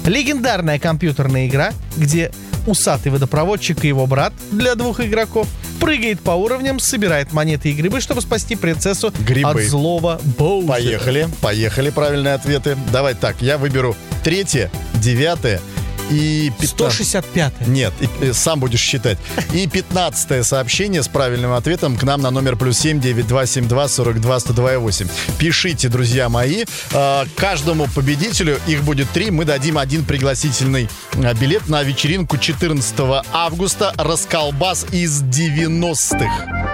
Легендарная компьютерная игра, где усатый водопроводчик и его брат для 2 игроков прыгает по уровням, собирает монеты и грибы, чтобы спасти принцессу Грибы. от злого Боузера. Поехали, правильные ответы. Давай так, я выберу 3, 9 и 165. Нет, сам будешь считать. И 15 сообщение с правильным ответом к нам на номер +7 9272 42 102 Пишите, друзья мои. Каждому победителю, их будет 3, мы дадим один пригласительный билет на вечеринку 14 августа «Расколбас из 90-х».